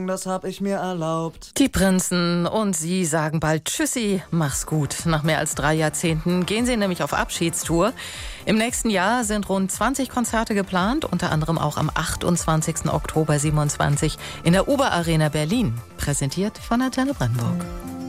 Das hab ich mir erlaubt. Die Prinzen und sie sagen bald Tschüssi, mach's gut. Nach mehr als 3 Jahrzehnten gehen sie nämlich auf Abschiedstour. Im nächsten Jahr sind rund 20 Konzerte geplant, unter anderem auch am 28. Oktober 27 in der Oberarena Berlin. Präsentiert von Antenne Brandenburg.